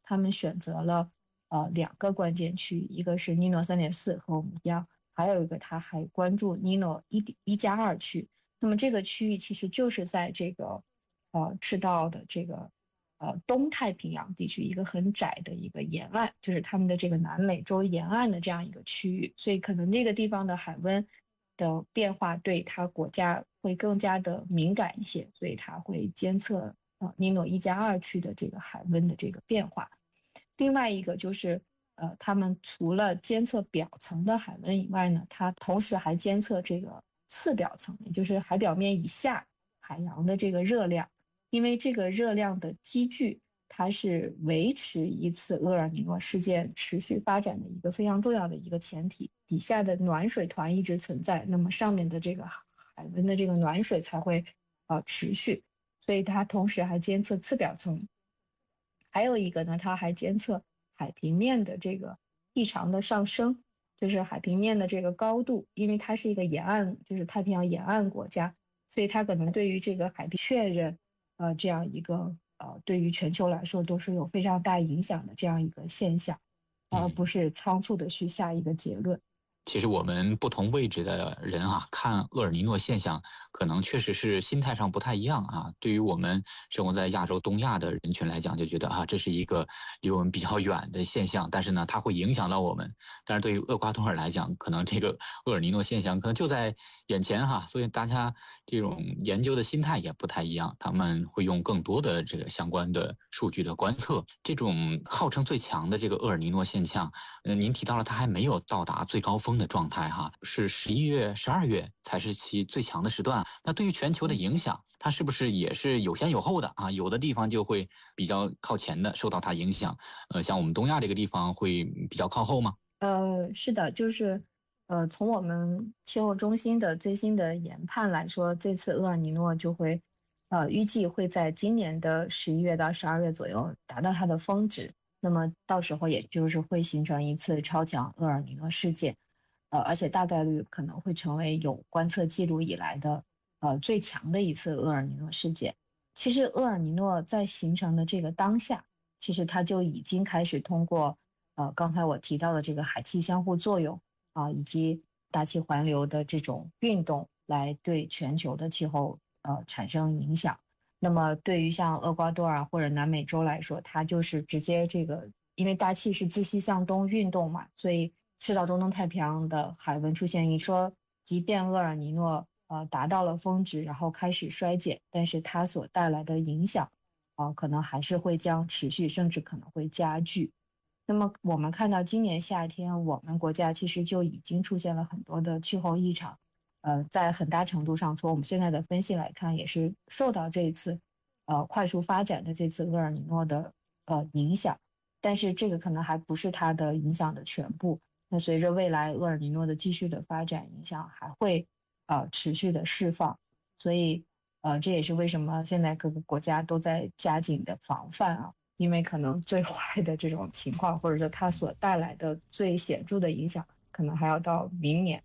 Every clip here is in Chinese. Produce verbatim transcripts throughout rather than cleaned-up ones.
他们选择了呃两个关键区域，一个是尼诺 三点四 和我们一样，还有一个他还关注尼诺一加二区。那么这个区域其实就是在这个呃赤道的这个呃东太平洋地区一个很窄的一个沿岸，就是他们的这个南美洲沿岸的这样一个区域，所以可能那个地方的海温的变化对它国家会更加的敏感一些，所以它会监测呃尼诺一加二区的这个海温的这个变化。另外一个就是呃，他们除了监测表层的海温以外呢，它同时还监测这个次表层，也就是海表面以下海洋的这个热量，因为这个热量的积聚，它是维持一次厄尔尼诺事件持续发展的一个非常重要的一个前提。底下的暖水团一直存在，那么上面的这个海温的这个暖水才会呃持续，所以它同时还监测次表层。还有一个呢，它还监测海平面的这个异常的上升，就是海平面的这个高度，因为它是一个沿岸，就是太平洋沿岸国家，所以它可能对于这个海平确认，呃，这样一个呃，对于全球来说都是有非常大影响的这样一个现象，而不是仓促的去下一个结论。 其实我们不同位置的人啊，看厄尔尼诺现象，可能确实是心态上不太一样啊。对于我们生活在亚洲、东亚的人群来讲，就觉得啊，这是一个离我们比较远的现象，但是呢，它会影响到我们。但是对于厄瓜多尔来讲，可能这个厄尔尼诺现象可能就在眼前哈，所以大家这种研究的心态也不太一样，他们会用更多的这个相关的数据的观测。这种号称最强的这个厄尔尼诺现象，呃，您提到了它还没有到达最高峰的状态哈，是十一月、十二月才是其最强的时段。那对于全球的影响，它是不是也是有先有后的啊？有的地方就会比较靠前的受到它影响，呃，像我们东亚这个地方会比较靠后吗？ 呃，是的，就是呃，从我们气候中心的最新的研判来说，这次厄尔尼诺就会呃预计会在今年的十一月到十二月左右达到它的峰值。那么到时候也就是会形成一次超强厄尔尼诺事件。呃，而且大概率可能会成为有观测记录以来的呃最强的一次厄尔尼诺事件。其实厄尔尼诺在形成的这个当下，其实它就已经开始通过呃刚才我提到的这个海气相互作用啊、呃，以及大气环流的这种运动，来对全球的气候呃产生影响。那么对于像厄瓜多尔或者南美洲来说，它就是直接这个，因为大气是自西向东运动嘛，所以赤道中东太平洋的海温出现，你说即便厄尔尼诺呃达到了峰值，然后开始衰减，但是它所带来的影响啊、呃，可能还是会将持续，甚至可能会加剧。那么我们看到今年夏天，我们国家其实就已经出现了很多的气候异常，呃，在很大程度上，从我们现在的分析来看，也是受到这一次呃快速发展的这次厄尔尼诺的呃影响。但是这个可能还不是它的影响的全部。那随着未来厄尔尼诺的继续的发展，影响还会呃持续的释放，所以呃这也是为什么现在各个国家都在加紧的防范啊，因为可能最坏的这种情况，或者说它所带来的最显著的影响，可能还要到明年。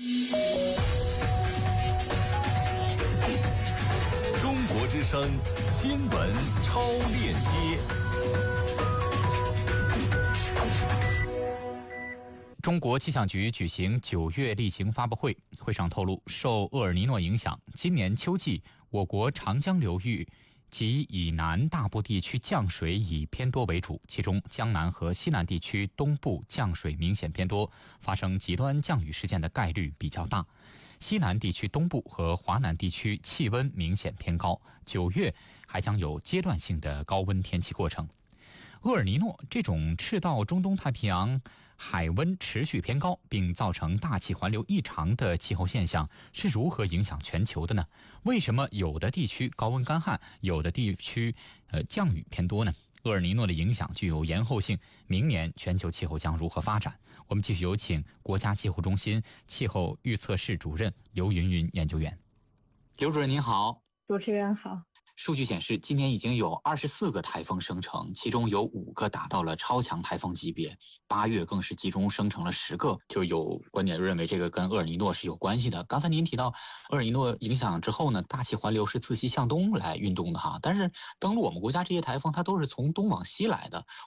中国之声新闻超链接。 中国气象局举行九月例行发布会，会上透露，受厄尔尼诺影响，今年秋季我国长江流域及以南大部地区降水以偏多为主，其中江南和西南地区东部降水明显偏多，发生极端降雨事件的概率比较大。西南地区东部和华南地区气温明显偏高，九月还将有阶段性的高温天气过程。厄尔尼诺这种赤道中东太平洋海温持续偏高并造成大气环流异常的气候现象是如何影响全球的呢？为什么有的地区高温干旱，有的地区呃降雨偏多呢？厄尔尼诺的影响具有延后性，明年全球气候将如何发展？我们继续有请国家气候中心气候预测室主任刘云云研究员。刘主任您好。 主持人好。 数据显示，今年已经有二十四个台风生成，其中有五个达到了超强台风级别，八月更是集中生成了十个，就有观点认为这个跟厄尔尼诺是有关系的。刚才您提到厄尔尼诺影响之后呢，大气环流是自西向东来运动的哈，但是登陆我们国家这些台风它都是从东往西来的，